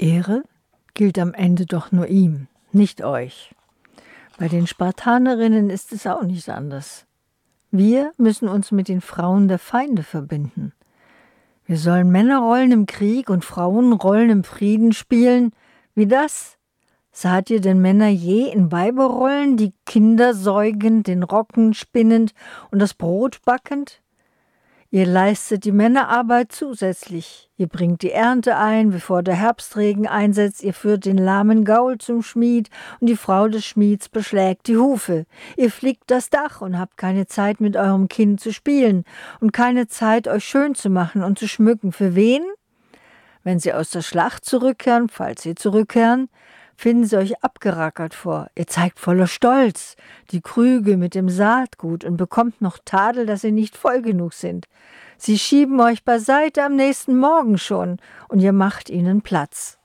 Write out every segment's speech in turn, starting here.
Ehre gilt am Ende doch nur ihm, nicht euch. Bei den Spartanerinnen ist es auch nicht anders. Wir müssen uns mit den Frauen der Feinde verbinden. Wir sollen Männerrollen im Krieg und Frauenrollen im Frieden spielen. Wie das? Saht ihr denn Männer je in Weiberrollen, die Kinder säugend, den Rocken spinnend und das Brot backend? Ihr leistet die Männerarbeit zusätzlich. Ihr bringt die Ernte ein, bevor der Herbstregen einsetzt. Ihr führt den lahmen Gaul zum Schmied und die Frau des Schmieds beschlägt die Hufe. Ihr flickt das Dach und habt keine Zeit, mit eurem Kind zu spielen und keine Zeit, euch schön zu machen und zu schmücken. Für wen? Wenn sie aus der Schlacht zurückkehren, falls sie zurückkehren, finden sie euch abgerackert vor. Ihr zeigt voller Stolz die Krüge mit dem Saatgut und bekommt noch Tadel, dass sie nicht voll genug sind. Sie schieben euch beiseite am nächsten Morgen schon und ihr macht ihnen Platz.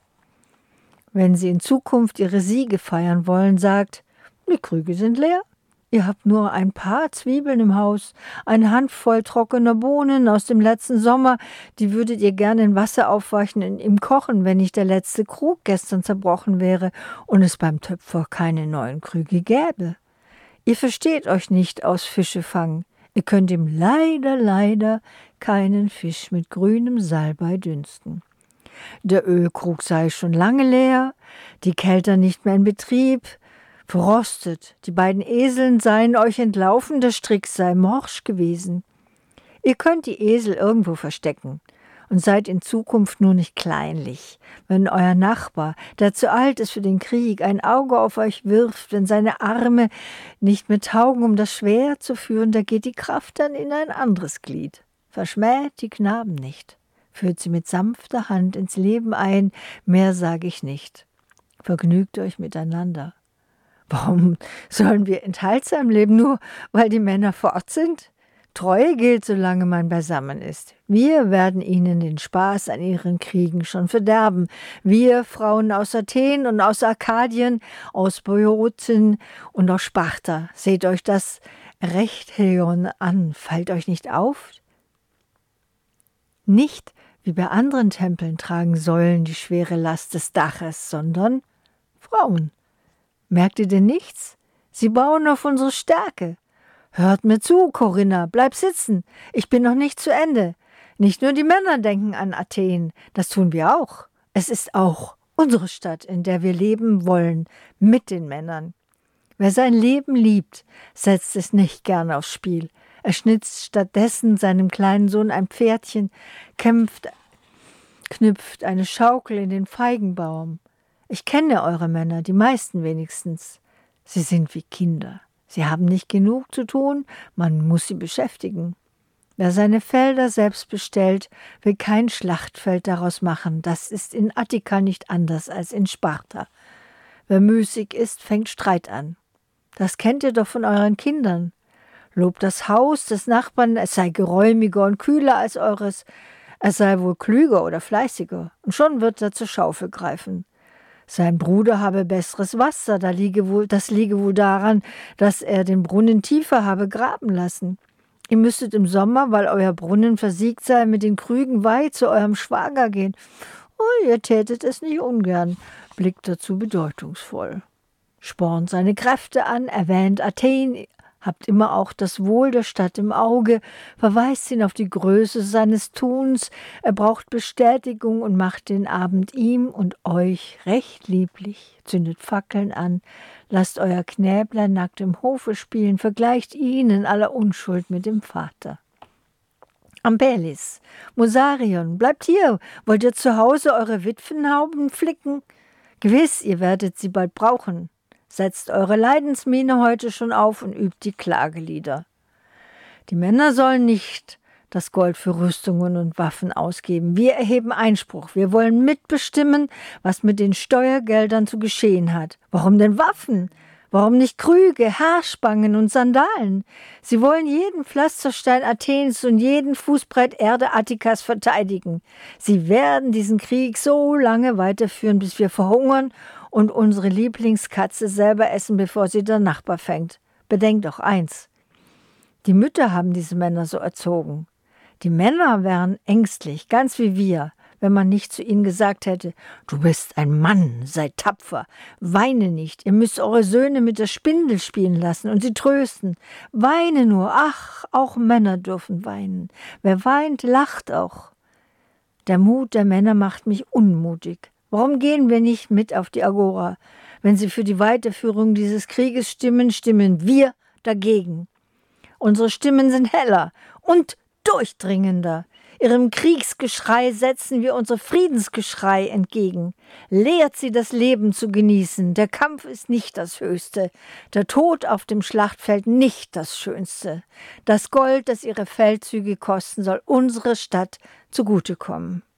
Wenn sie in Zukunft ihre Siege feiern wollen, sagt, die Krüge sind leer. Ihr habt nur ein paar Zwiebeln im Haus, eine Handvoll trockener Bohnen aus dem letzten Sommer, die würdet ihr gerne in Wasser aufweichen im Kochen, wenn nicht der letzte Krug gestern zerbrochen wäre und es beim Töpfer keine neuen Krüge gäbe. Ihr versteht euch nicht aus Fischefangen. Ihr könnt ihm leider keinen Fisch mit grünem Salbei dünsten. Der Ölkrug sei schon lange leer, die Kelter nicht mehr in Betrieb, verrostet, die beiden Eseln seien euch entlaufen, der Strick sei morsch gewesen. Ihr könnt die Esel irgendwo verstecken und seid in Zukunft nur nicht kleinlich. Wenn euer Nachbar, der zu alt ist für den Krieg, ein Auge auf euch wirft, wenn seine Arme nicht mehr taugen, um das Schwert zu führen, da geht die Kraft dann in ein anderes Glied. Verschmäht die Knaben nicht, führt sie mit sanfter Hand ins Leben ein, mehr sage ich nicht. Vergnügt euch miteinander. Warum sollen wir enthaltsam leben, nur weil die Männer fort sind? Treue gilt, solange man beisammen ist. Wir werden ihnen den Spaß an ihren Kriegen schon verderben. Wir, Frauen aus Athen und aus Arkadien, aus Boeoten und aus Sparta. Seht euch das Rechtheion an. Fällt euch nicht auf? Nicht wie bei anderen Tempeln tragen Säulen die schwere Last des Daches, sondern Frauen. Merkt ihr denn nichts? Sie bauen auf unsere Stärke. Hört mir zu, Corinna, bleib sitzen. Ich bin noch nicht zu Ende. Nicht nur die Männer denken an Athen, das tun wir auch. Es ist auch unsere Stadt, in der wir leben wollen, mit den Männern. Wer sein Leben liebt, setzt es nicht gern aufs Spiel. Er schnitzt stattdessen seinem kleinen Sohn ein Pferdchen, knüpft eine Schaukel in den Feigenbaum. Ich kenne eure Männer, die meisten wenigstens. Sie sind wie Kinder. Sie haben nicht genug zu tun, man muss sie beschäftigen. Wer seine Felder selbst bestellt, will kein Schlachtfeld daraus machen. Das ist in Attika nicht anders als in Sparta. Wer müßig ist, fängt Streit an. Das kennt ihr doch von euren Kindern. Lobt das Haus des Nachbarn, es sei geräumiger und kühler als eures. Er sei wohl klüger oder fleißiger. Und schon wird er zur Schaufel greifen. Sein Bruder habe besseres Wasser, das liege wohl daran, dass er den Brunnen tiefer habe graben lassen. Ihr müsstet im Sommer, weil euer Brunnen versiegt sei, mit den Krügen weit zu eurem Schwager gehen. Oh, ihr tätet es nicht ungern, blickt dazu bedeutungsvoll. Spornt seine Kräfte an, erwähnt Athen, habt immer auch das Wohl der Stadt im Auge, verweist ihn auf die Größe seines Tuns, er braucht Bestätigung und macht den Abend ihm und euch recht lieblich, zündet Fackeln an, lasst euer Knäblein nackt im Hofe spielen, vergleicht ihn in aller Unschuld mit dem Vater. Ambelis, Musarion, bleibt hier, wollt ihr zu Hause eure Witwenhauben flicken? Gewiss, ihr werdet sie bald brauchen. Setzt eure Leidensmiene heute schon auf und übt die Klagelieder. Die Männer sollen nicht das Gold für Rüstungen und Waffen ausgeben. Wir erheben Einspruch. Wir wollen mitbestimmen, was mit den Steuergeldern zu geschehen hat. Warum denn Waffen? Warum nicht Krüge, Haarspangen und Sandalen? Sie wollen jeden Pflasterstein Athens und jeden Fußbrett Erde Attikas verteidigen. Sie werden diesen Krieg so lange weiterführen, bis wir verhungern und unsere Lieblingskatze selber essen, bevor sie der Nachbar fängt. Bedenkt auch eins: Die Mütter haben diese Männer so erzogen. Die Männer wären ängstlich, ganz wie wir, wenn man nicht zu ihnen gesagt hätte, du bist ein Mann, sei tapfer, weine nicht, ihr müsst eure Söhne mit der Spindel spielen lassen und sie trösten. Weine nur, ach, auch Männer dürfen weinen. Wer weint, lacht auch. Der Mut der Männer macht mich unmutig. Warum gehen wir nicht mit auf die Agora? Wenn sie für die Weiterführung dieses Krieges stimmen, stimmen wir dagegen. Unsere Stimmen sind heller und durchdringender. Ihrem Kriegsgeschrei setzen wir unser Friedensgeschrei entgegen. Lehrt sie, das Leben zu genießen. Der Kampf ist nicht das Höchste, der Tod auf dem Schlachtfeld nicht das Schönste. Das Gold, das ihre Feldzüge kosten, soll unsere Stadt zugutekommen.